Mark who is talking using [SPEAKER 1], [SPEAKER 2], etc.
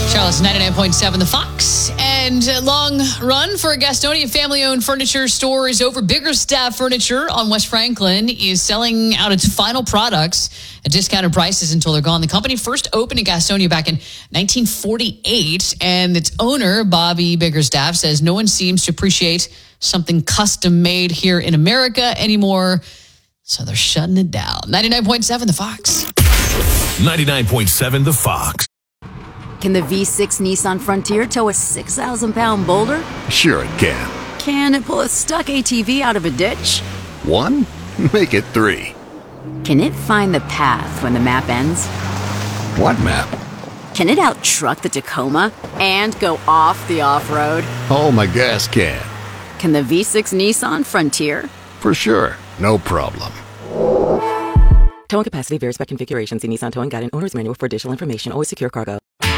[SPEAKER 1] Charles, 99.7 The Fox. And long run for a Gastonia family-owned furniture store is over. Biggerstaff Furniture on West Franklin is selling out its final products at discounted prices until they're gone. The company first opened in Gastonia back in 1948, and its owner, Bobby Biggerstaff, says no one seems to appreciate something custom-made here in America anymore, so they're shutting it down. 99.7 The Fox.
[SPEAKER 2] 99.7 The Fox.
[SPEAKER 3] Can the V6 Nissan Frontier tow a 6,000-pound boulder?
[SPEAKER 4] Sure it can.
[SPEAKER 3] Can it pull a stuck ATV out of a ditch?
[SPEAKER 4] 1? Make it 3.
[SPEAKER 3] Can it find the path when the map ends?
[SPEAKER 4] What map?
[SPEAKER 3] Can it out-truck the Tacoma and go off the off-road?
[SPEAKER 4] Oh, my gas can.
[SPEAKER 3] Can the V6 Nissan Frontier?
[SPEAKER 4] For sure. No problem.
[SPEAKER 5] Towing capacity varies by configuration. See Nissan Towing Guide and Owner's Manual for additional information. Always secure cargo.